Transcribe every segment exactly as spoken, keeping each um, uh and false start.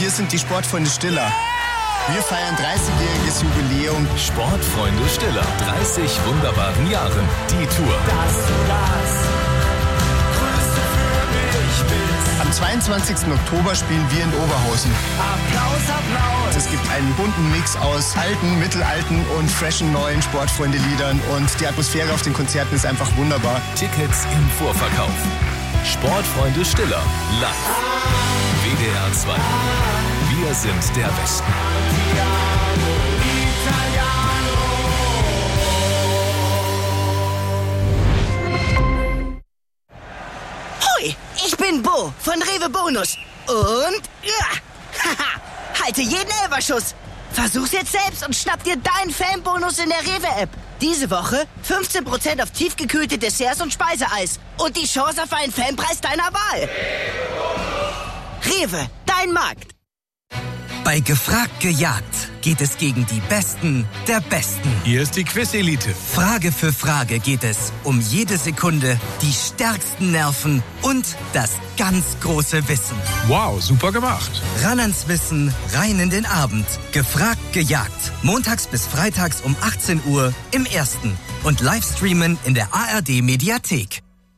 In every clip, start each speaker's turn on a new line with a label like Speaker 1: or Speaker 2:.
Speaker 1: hier sind die Sportfreunde Stiller. Wir feiern dreißigjähriges Jubiläum.
Speaker 2: Sportfreunde Stiller, dreißig wunderbaren Jahren. Die Tour.
Speaker 3: Dass du das Größte für mich bist.
Speaker 1: Am zweiundzwanzigsten Oktober spielen wir in Oberhausen.
Speaker 3: Applaus, Applaus.
Speaker 1: Es gibt einen bunten Mix aus alten, mittelalten und freshen neuen Sportfreunde-Liedern. Und die Atmosphäre auf den Konzerten ist einfach wunderbar.
Speaker 2: Tickets im Vorverkauf. Sportfreunde Stiller, live. W D R zwei. Wir sind der Westen.
Speaker 4: Hoi, ich bin Bo von Rewe Bonus. Und ja, haha, halte jeden Elferschuss. Versuch's jetzt selbst und schnapp dir deinen Fanbonus in der Rewe-App. Diese Woche fünfzehn Prozent auf tiefgekühlte Desserts und Speiseeis. Und die Chance auf einen Fanpreis deiner Wahl. Rewe, dein Markt.
Speaker 5: Bei Gefragt gejagt geht es gegen die Besten der Besten.
Speaker 2: Hier ist die Quiz-Elite.
Speaker 5: Frage für Frage geht es um jede Sekunde, die stärksten Nerven und das ganz große Wissen.
Speaker 2: Wow, super gemacht.
Speaker 5: Ran ans Wissen, rein in den Abend. Gefragt gejagt. Montags bis freitags um achtzehn Uhr im Ersten. Und Livestreamen in der A R D-Mediathek.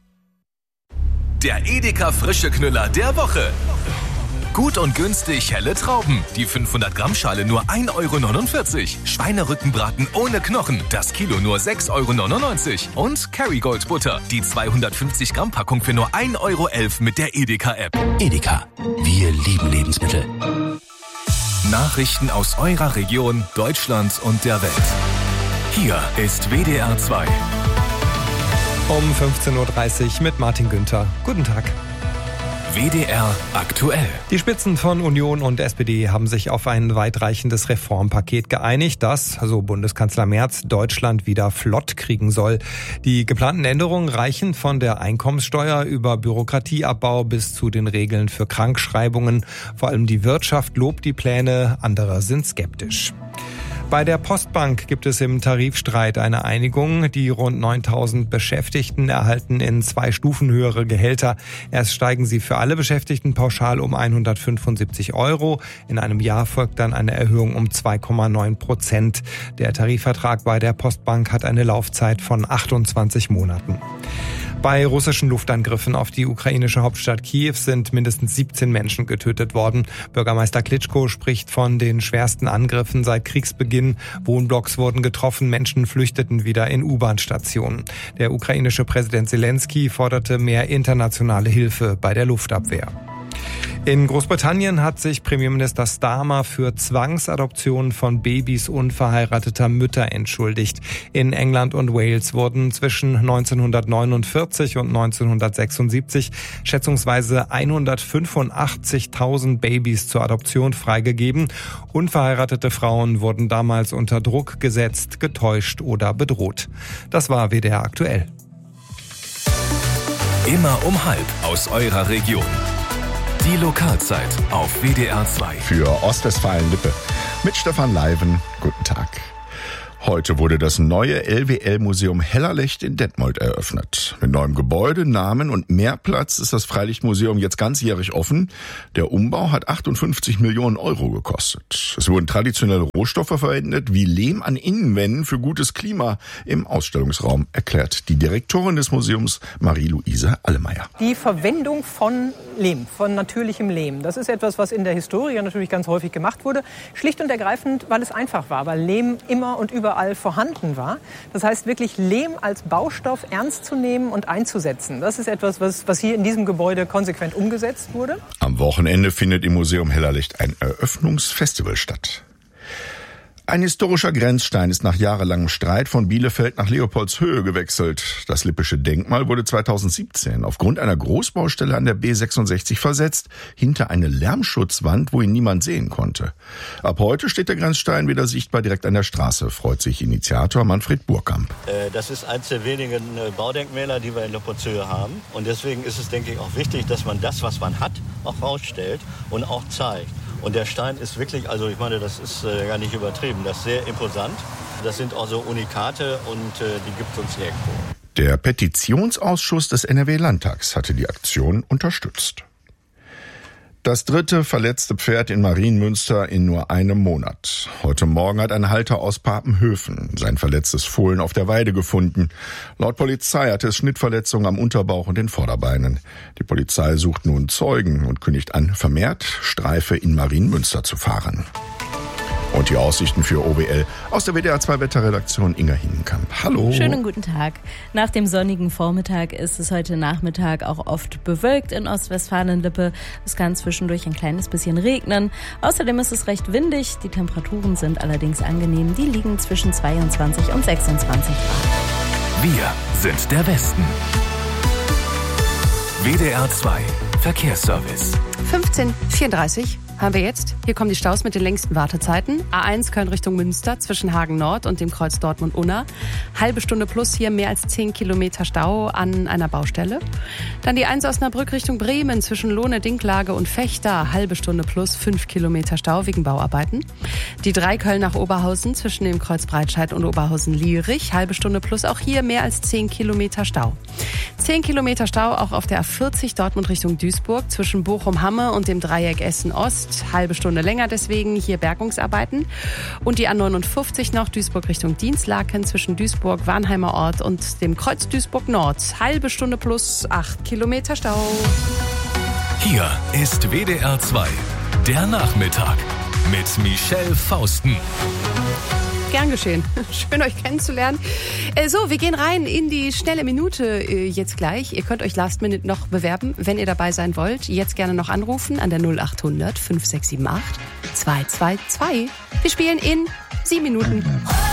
Speaker 2: Der Edeka Frische Knüller der Woche. Gut und günstig helle Trauben. Die fünfhundert Gramm Schale nur ein Euro neunundvierzig. Schweinerückenbraten ohne Knochen. Das Kilo nur sechs Euro neunundneunzig. Und Kerrygold Butter. Die zweihundertfünfzig Gramm Packung für nur ein Euro elf mit der Edeka-App.
Speaker 6: Edeka. Wir lieben Lebensmittel.
Speaker 2: Nachrichten aus eurer Region, Deutschland und der Welt. Hier ist W D R zwei.
Speaker 7: Um fünfzehn Uhr dreißig mit Martin Günther. Guten Tag.
Speaker 2: W D R aktuell.
Speaker 7: Die Spitzen von Union und S P D haben sich auf ein weitreichendes Reformpaket geeinigt, das, so Bundeskanzler Merz, Deutschland wieder flott kriegen soll. Die geplanten Änderungen reichen von der Einkommenssteuer über Bürokratieabbau bis zu den Regeln für Krankschreibungen. Vor allem die Wirtschaft lobt die Pläne, andere sind skeptisch. Bei der Postbank gibt es im Tarifstreit eine Einigung. Die rund neuntausend Beschäftigten erhalten in zwei Stufen höhere Gehälter. Erst steigen sie für alle Beschäftigten pauschal um hundertfünfundsiebzig Euro. In einem Jahr folgt dann eine Erhöhung um zwei Komma neun Prozent. Der Tarifvertrag bei der Postbank hat eine Laufzeit von achtundzwanzig Monaten. Bei russischen Luftangriffen auf die ukrainische Hauptstadt Kiew sind mindestens siebzehn Menschen getötet worden. Bürgermeister Klitschko spricht von den schwersten Angriffen seit Kriegsbeginn. Wohnblocks wurden getroffen, Menschen flüchteten wieder in U-Bahn-Stationen. Der ukrainische Präsident Zelensky forderte mehr internationale Hilfe bei der Luftabwehr. In Großbritannien hat sich Premierminister Starmer für Zwangsadoptionen von Babys unverheirateter Mütter entschuldigt. In England und Wales wurden zwischen neunzehnhundertneunundvierzig und neunzehnhundertsechsundsiebzig schätzungsweise hundertfünfundachtzigtausend Babys zur Adoption freigegeben. Unverheiratete Frauen wurden damals unter Druck gesetzt, getäuscht oder bedroht. Das war W D R aktuell.
Speaker 2: Immer um halb aus eurer Region. Die Lokalzeit auf W D R zwei.
Speaker 8: Für Ostwestfalen-Lippe mit Stefan Leiven. Guten Tag. Heute wurde das neue L W L-Museum Hellerlecht in Detmold eröffnet. Mit neuem Gebäude, Namen und mehr Platz ist das Freilichtmuseum jetzt ganzjährig offen. Der Umbau hat achtundfünfzig Millionen Euro gekostet. Es wurden traditionelle Rohstoffe verwendet, wie Lehm an Innenwänden für gutes Klima im Ausstellungsraum, erklärt die Direktorin des Museums Marie-Louise Allemeyer.
Speaker 9: Die Verwendung von Lehm, von natürlichem Lehm, das ist etwas, was in der Historie natürlich ganz häufig gemacht wurde. Schlicht und ergreifend, weil es einfach war, weil Lehm immer und überall vorhanden war. Das heißt, wirklich Lehm als Baustoff ernst zu nehmen und einzusetzen. Das ist etwas, was, was hier in diesem Gebäude konsequent umgesetzt wurde.
Speaker 8: Am Wochenende findet im Museum Hellerlecht ein Eröffnungsfestival statt. Ein historischer Grenzstein ist nach jahrelangem Streit von Bielefeld nach Leopoldshöhe gewechselt. Das Lippische Denkmal wurde zweitausendsiebzehn aufgrund einer Großbaustelle an der B sechsundsechzig versetzt, hinter eine Lärmschutzwand, wo ihn niemand sehen konnte. Ab heute steht der Grenzstein wieder sichtbar direkt an der Straße, freut sich Initiator Manfred Burkamp.
Speaker 10: Das ist eines der wenigen Baudenkmäler, die wir in Leopoldshöhe haben. Und deswegen ist es, denke ich, auch wichtig, dass man das, was man hat, auch rausstellt und auch zeigt. Und der Stein ist wirklich, also ich meine, das ist äh, gar nicht übertrieben, das ist sehr imposant. Das sind also Unikate und äh, die gibt es uns nirgendwo.
Speaker 8: Der Petitionsausschuss des N R W-Landtags hatte die Aktion unterstützt. Das dritte verletzte Pferd in Marienmünster in nur einem Monat. Heute Morgen hat ein Halter aus Papenhöfen sein verletztes Fohlen auf der Weide gefunden. Laut Polizei hatte es Schnittverletzungen am Unterbauch und den Vorderbeinen. Die Polizei sucht nun Zeugen und kündigt an, vermehrt Streife in Marienmünster zu fahren. Und die Aussichten für O W L aus der W D R zwei Wetterredaktion Inga Hinenkamp. Hallo.
Speaker 11: Schönen guten Tag. Nach dem sonnigen Vormittag ist es heute Nachmittag auch oft bewölkt in Ostwestfalen-Lippe. Es kann zwischendurch ein kleines bisschen regnen. Außerdem ist es recht windig. Die Temperaturen sind allerdings angenehm. Die liegen zwischen zweiundzwanzig und sechsundzwanzig Grad.
Speaker 2: Wir sind der Westen. W D R zwei Verkehrsservice.
Speaker 12: fünfzehn Uhr vierunddreißig haben wir jetzt. Hier kommen die Staus mit den längsten Wartezeiten. A eins Köln Richtung Münster zwischen Hagen Nord und dem Kreuz Dortmund-Unna. Halbe Stunde plus hier mehr als zehn Kilometer Stau an einer Baustelle. Dann die eins Osnabrück Richtung Bremen zwischen Lohne, Dinklage und Fechter. Halbe Stunde plus fünf Kilometer Stau wegen Bauarbeiten. Die drei Köln nach Oberhausen zwischen dem Kreuz Breitscheid und Oberhausen-Lierich. Halbe Stunde plus auch hier mehr als zehn Kilometer Stau. zehn Kilometer Stau auch auf der A vierzig Dortmund Richtung Duisburg zwischen Bochum-Hamme und dem Dreieck Essen-Ost. Halbe Stunde länger deswegen, hier Bergungsarbeiten. Und die A neunundfünfzig noch Duisburg Richtung Dienstlaken zwischen Duisburg, Warnheimer Ort und dem Kreuz Duisburg Nord. Halbe Stunde plus acht Kilometer Stau.
Speaker 2: Hier ist W D R zwei, der Nachmittag mit Michelle Fausten.
Speaker 12: Gern geschehen. Schön, euch kennenzulernen. So, wir gehen rein in die schnelle Minute jetzt gleich. Ihr könnt euch Last Minute noch bewerben, wenn ihr dabei sein wollt. Jetzt gerne noch anrufen an der null acht hundert fünf sechs sieben acht zwei zwei zwei. Wir spielen in sieben Minuten.